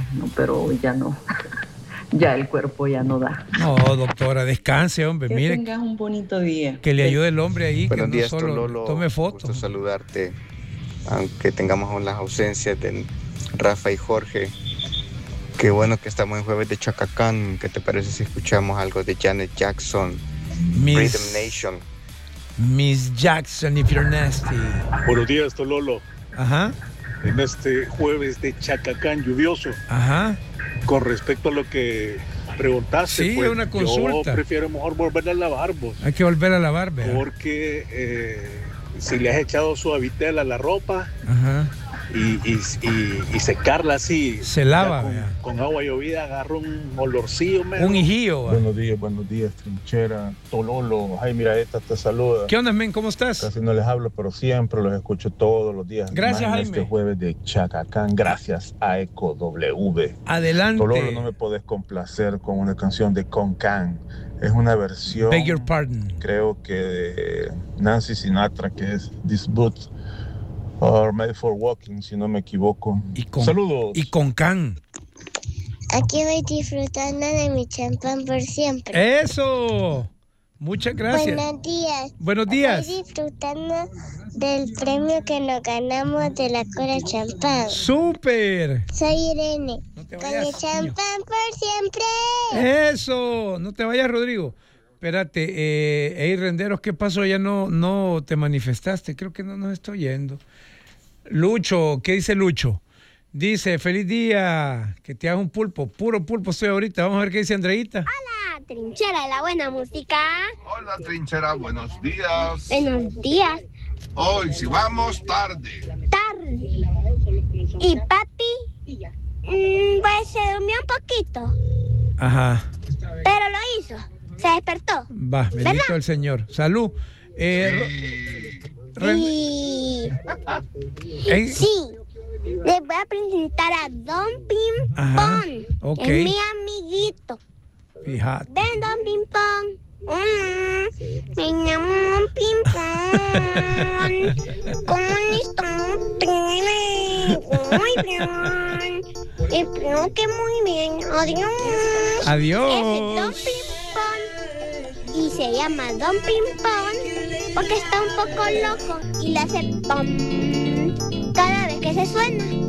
¿no? Pero ya no, ya el cuerpo ya no da. No, doctora, descanse, hombre. Que Mire, tengas un bonito día. que le ayude el hombre ahí, Buenos que no días, solo Tololo. tome fotos. Gusto saludarte, aunque tengamos las ausencias de Rafa y Jorge. Qué bueno que estamos en jueves de Chacacán. ¿Qué te parece si escuchamos algo de Janet Jackson? Rhythm Nation. Miss Jackson, if you're nasty. Buenos días, Tololo. Ajá. En este jueves de Chacacán lluvioso. Ajá. Con respecto a lo que preguntaste, Sí, pues, una consulta. yo prefiero mejor volver a lavar, vos. Hay que volver a lavar, ¿verdad? Porque si le has echado suavitel a la ropa Ajá. y secarla así, se lava, con agua llovida, agarra un olorcillo, un hijío. Buenos días, Trinchera, Tololo, Jaime Iraeta te saluda. ¿Qué onda, men? ¿Cómo estás? Casi no les hablo, pero siempre los escucho todos los días. Gracias, Jaime. Este jueves de Chacacán, gracias a Eco W. Adelante. Tololo, no me podés complacer con una canción de Concan. Es una versión, Beg your pardon, creo que de Nancy Sinatra, que es This Boots Are Made for Walking, si no me equivoco. Saludos. Y con can. Aquí voy disfrutando de mi champán por siempre. ¡Eso! Muchas gracias. Buenos días. Buenos días. Estoy disfrutando del premio que nos ganamos de la Cora Champán. ¡Súper! Soy Irene. Con el champán por siempre. ¡Eso! No te vayas, Rodrigo. Espérate, Renderos, ¿qué pasó? Ya no te manifestaste. Creo que no nos está oyendo. Lucho, ¿qué dice Lucho? Dice, feliz día, que te hagas un pulpo. Puro pulpo estoy ahorita. Vamos a ver qué dice Andreita. Hola, Trinchera de la buena música. Hola, Trinchera, buenos días. Buenos días. Hoy si vamos tarde. Tarde. Y papi, pues se durmió un poquito. Ajá. Pero lo hizo. Se despertó. Va, bendito ¿verdad? el Señor. Salud. Sí. Les voy a presentar a Don Ping Pong. Okay. Es mi amiguito. Fíjate. Ven, Don Ping Pong. Me llamo Don Ping Pong. ¿Cómo están ustedes? Muy bien. Espero que muy bien. Adiós. Adiós. Ese es Don Ping Pong. Y se llama Don Ping Pong porque está un poco loco y le hace pom cada vez que se suena.